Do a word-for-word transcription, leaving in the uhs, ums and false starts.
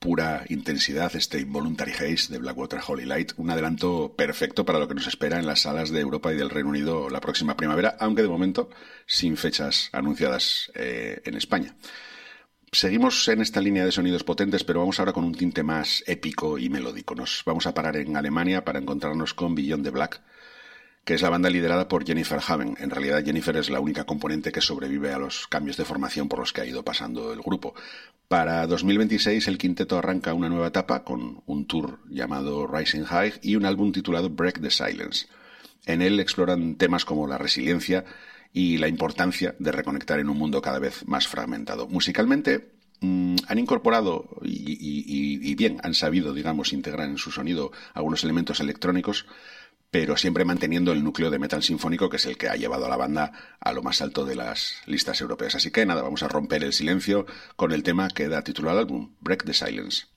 pura intensidad, este Involuntary Haze de Blackwater Holy Light, un adelanto perfecto para lo que nos espera en las salas de Europa y del Reino Unido la próxima primavera, aunque de momento sin fechas anunciadas eh, en España. Seguimos en esta línea de sonidos potentes, pero vamos ahora con un tinte más épico y melódico. Nos vamos a parar en Alemania para encontrarnos con Beyond the Black, que es la banda liderada por Jennifer Haven. En realidad Jennifer es la única componente que sobrevive a los cambios de formación por los que ha ido pasando el grupo. Para dos mil veintiséis el quinteto arranca una nueva etapa con un tour llamado Rising High y un álbum titulado Break the Silence. En él exploran temas como la resiliencia y la importancia de reconectar en un mundo cada vez más fragmentado. Musicalmente mmm, han incorporado y, y, y bien han sabido, digamos, integrar en su sonido algunos elementos electrónicos, pero siempre manteniendo el núcleo de metal sinfónico, que es el que ha llevado a la banda a lo más alto de las listas europeas. Así que nada, vamos a romper el silencio con el tema que da título al álbum, Break the Silence.